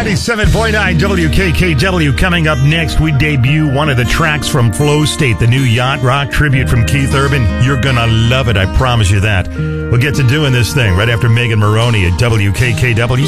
97.9 WKKW. Coming up next, we debut one of the tracks from Flow State, the new yacht rock tribute from Keith Urban. You're gonna love it, I promise you that. We'll get to doing this thing right after Megan Maroney at WKKW.